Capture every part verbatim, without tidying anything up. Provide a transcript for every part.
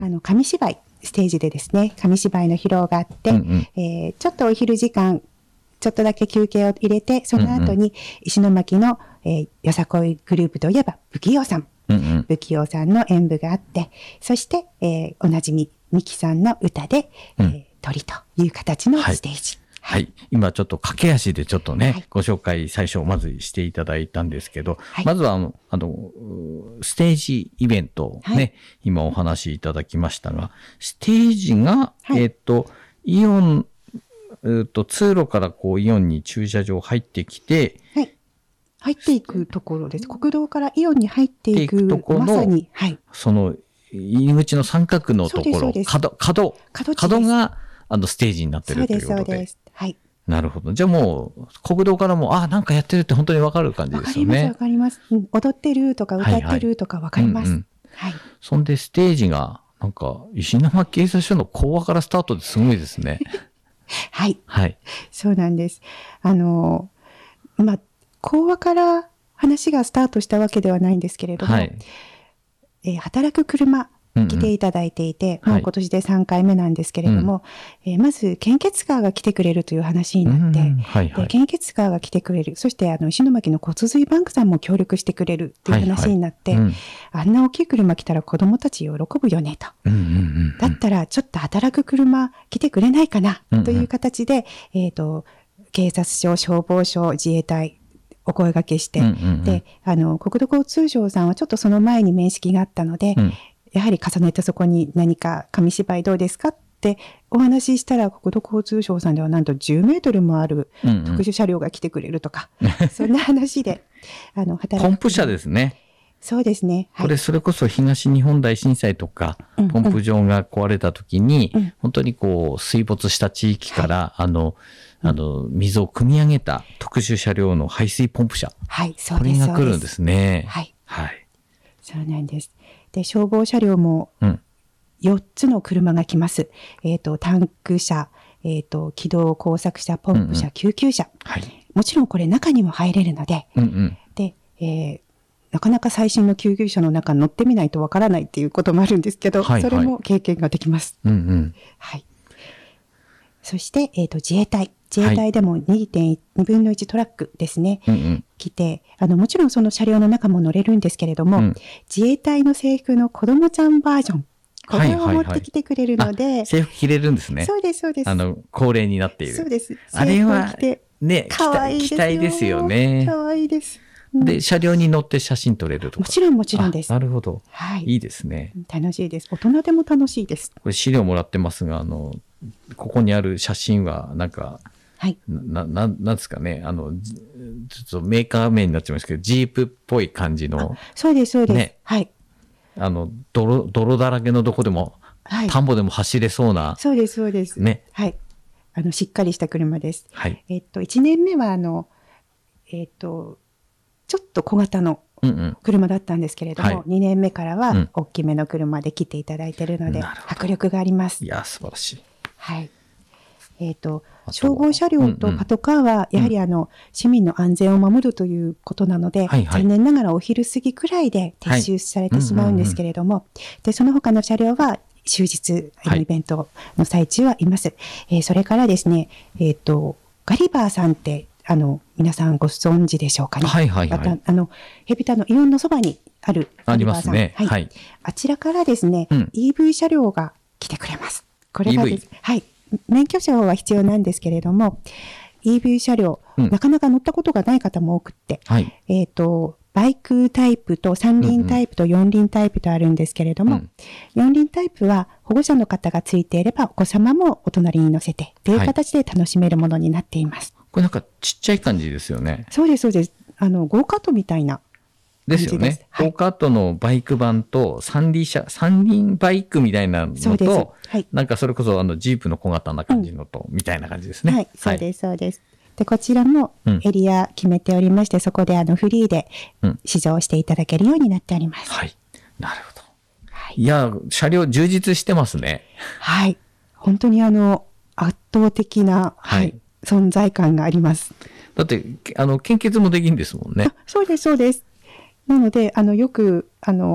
あの、紙芝居、ステージでですね、紙芝居の披露があって、うんうん、えー、ちょっとお昼時間、ちょっとだけ休憩を入れて、その後に石巻の、えー、よさこいグループといえば、不器用さん。うんうん、不器用さんの演舞があって、そして、えー、おなじみ、ミキさんの歌で、えーうん、鳥という形のステージ。 はい。はい、今ちょっと駆け足でちょっとね、はい、ご紹介最初まずしていただいたんですけど、はい、まずはあの、あの、ステージイベントをね、はい、今お話しいただきましたが、ステージが、はい、えっと、イオン、えっと、通路からこうイオンに駐車場入ってきて、 はい。入っていくところです。国道からイオンに入っていくところの、まさに、はい。 その、入り口の三角のところ、角、角、角が、あの、ステージになってるということで。そうです、そうです。はい。なるほど。じゃあもう、国道からも、あ、なんかやってるって本当にわかる感じですよね。 わかります、わかります。踊ってるとか歌ってるとかわかります。はい、はいうんうん。はい。 そんで、ステージが、なんか、石巻警察署の講話からスタートですごいですね。 はい。 はい。 そうなんです。あの、まあ、講話から話がスタートしたわけではないんですけれども、はい、えー、働く車、来ていただいていて、うんうん、もう今年でさんかいめなんですけれども、はいえー、まず献血カーが来てくれるという話になって、うんはいはい、で献血カーが来てくれる、そしてあの石巻の骨髄バンクさんも協力してくれるという話になって、はいはいうん、あんな大きい車来たら子供たち喜ぶよねと、うんうんうんうん、だったらちょっと働く車来てくれないかな、うんうん、という形で、えっと、警察署、消防署、自衛隊、お声掛けして、うんうんうん、で、あの、国土交通省さんはちょっとその前に面識があったので、うんやはり重ねてそこに何か紙芝居どうですかってお話ししたら国土交通省さんではなんとじゅうメートルもある特殊車両が来てくれるとか、うんうん、そんな話で、 あの、働く。ポンプ車ですね。 そうですね。 はい、これそれこそ東日本大震災とか、うんうん、ポンプ場が壊れた時に、うん、本当にこう水没した地域から、はい、あの、あの、水を汲み上げた特殊車両の排水ポンプ車。 はい、そうです。 これが来るんですね。 はい。 はい。 そうなんです。で、消防車両もよっつの車が来ます。うん、えっと、タンク車、えっと、機動工作車、ポンプ車、うんうん、救急車、はい。もちろんこれ中にも入れるので、うんうん、で、えー、なかなか最新の救急車の中に乗ってみないとわからないっていうこともあるんですけど、はいはい、それも経験ができます。うんうん、はい。そして、えっと、自衛隊。自衛隊でも にてんに ぶんのいちトラックですね、はいうんうん、来て、あの、もちろんその車両の中も乗れるんですけれども、うん、自衛隊の制服の子供ちゃんバージョン、これを持ってきてくれるので、はいはいはい、 制服着れるんですね。 そうです、そうです。 あの、恒例になっている。 そうです。 あれは、ね、 かわいいですよ。 期待ですよね。 かわいいです。 うん、で、車両に乗って写真撮れるとか。 もちろん、もちろんです。 なるほど。 はい。 いいですね。 楽しいです。大人でも楽しいです。 これ資料もらってますが、あの、ここにある写真は、なんか、はい。な、な、なんですかね。あの、ちょっとメーカー名になっちゃいますけど、ジープっぽい感じの。 そうです、そうです。ね、はい。 あの、泥、泥だらけのどこでも、はい、田んぼでも走れそうな。 そうです、そうです。 ね。 はい。あの、しっかりした車です。 はい。 えっと、いちねんめは、あの、えっと、ちょっと小型の車だったんですけれども、うんうんはい、にねんめからは、大きめの車で来ていただいているので、うん、迫力があります。 いや、素晴らしい。 はい。えっと、消防車両とパトカーは、やはりあの、うん、市民の安全を守るということなので、はいはい、残念ながらお昼過ぎくらいで撤収されてしまうんですけれども、で、その他の車両は終日、はい、イベントの最中はいます。えー、それからですね、えっと、ガリバーさんって、あの、皆さんご存知でしょうかね。 はいはいはい。 また、あの、ヘビタのイオンのそばにあるガリバーさん。ありますね。はい。はい、 あちらからですね、うん、イーブイ 車両が来てくれます。これがです、イーブイ？はい。免許証は必要なんですけれども、イーブイ 車両、うん、なかなか乗ったことがない方も多くって、はい、えっと、バイクタイプと三輪タイプと四輪タイプとあるんですけれども、うん、四輪タイプは保護者の方がついていればお子様もお隣に乗せてという形で楽しめるものになっています。 はい、これなんかちっちゃい感じですよね。 そうです、そうです。あの、ゴーカートみたいな。 ですよね。はい、ゴーカートのバイク版と三輪車、三輪バイクみたいなのと、はい、なんかそれこそあのジープの小型な感じのと、うん、みたいな感じですね。 はい、そうです、そうです。で、こちらもエリア決めておりまして、うん、そこであのフリーで試乗していただけるようになっております。 うん、はい。なるほど。はい、いや、車両充実してますね。 はい。本当にあの、圧倒的な、はい、はい、存在感があります。 だって、あの、献血もできるんですもんね。 そうです、そうです。なので、あの、よく、あの、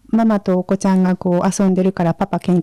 ママとお子ちゃんがこう遊んでるからパパ喧